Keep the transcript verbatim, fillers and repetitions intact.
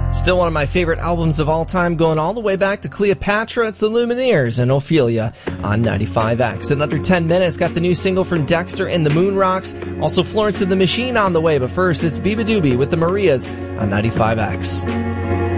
Still one of my favorite albums of all time, going all the way back to Cleopatra. It's the Lumineers and Ophelia on ninety-five X. In under ten minutes, got the new single from Dexter and the Moon Rocks. Also Florence and the Machine on the way, but first it's Biba Doobie with the Marias on ninety-five X.